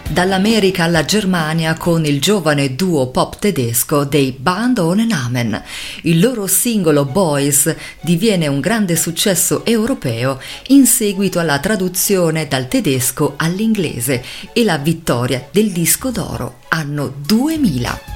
Dall'America alla Germania con il giovane duo pop tedesco dei Band ohne Namen. Il loro singolo Boys diviene un grande successo europeo in seguito alla traduzione dal tedesco all'inglese e la vittoria del disco d'oro anno 2000.